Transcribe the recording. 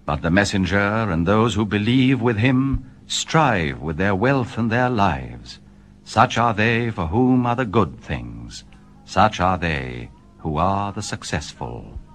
But the messenger and those who believe with him strive with their wealth and their lives. Such are they for whom are the good things. Such are they who are the successful.